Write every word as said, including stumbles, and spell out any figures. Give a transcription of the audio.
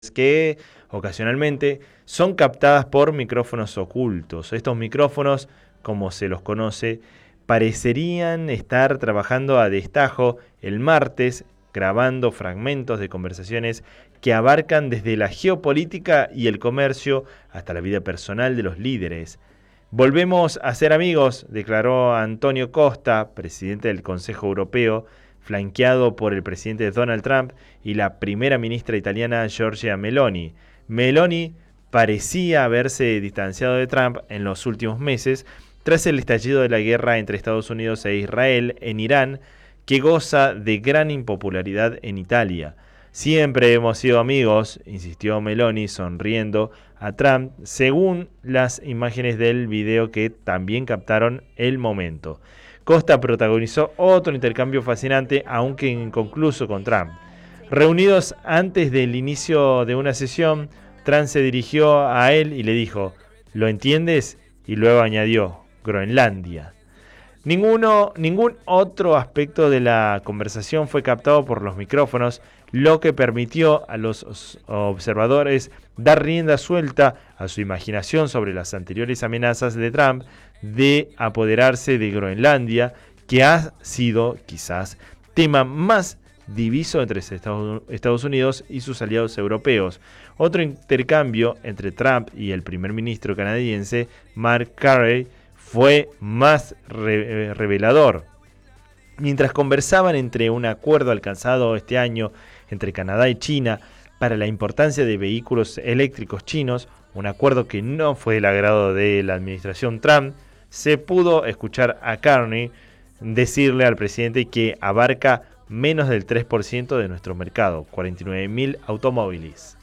que ocasionalmente son captadas por micrófonos ocultos. Estos micrófonos, como se los conoce, parecerían estar trabajando a destajo el martes, grabando fragmentos de conversaciones que abarcan desde la geopolítica y el comercio hasta la vida personal de los líderes. Volvemos a ser amigos, declaró Antonio Costa, presidente del Consejo Europeo, flanqueado por el presidente Donald Trump y la primera ministra italiana Giorgia Meloni. Meloni parecía haberse distanciado de Trump en los últimos meses tras el estallido de la guerra entre Estados Unidos e Israel en Irán, que goza de gran impopularidad en Italia. Siempre hemos sido amigos, insistió Meloni sonriendo a Trump, según las imágenes del video que también captaron el momento. Costa protagonizó otro intercambio fascinante, aunque inconcluso, con Trump. Reunidos antes del inicio de una sesión, Trump se dirigió a él y le dijo: ¿lo entiendes? Y luego añadió: Groenlandia. Ninguno, ningún otro aspecto de la conversación fue captado por los micrófonos, lo que permitió a los observadores dar rienda suelta a su imaginación sobre las anteriores amenazas de Trump de apoderarse de Groenlandia, que ha sido quizás tema más diviso entre Estados Unidos y sus aliados europeos. Otro intercambio entre Trump y el primer ministro canadiense Mark Carney fue más re- revelador. Mientras conversaban entre un acuerdo alcanzado este año entre Canadá y China para la importancia de vehículos eléctricos chinos, un acuerdo que no fue del agrado de la administración Trump, se pudo escuchar a Carney decirle al presidente que abarca menos del tres por ciento de nuestro mercado, cuarenta y nueve mil automóviles.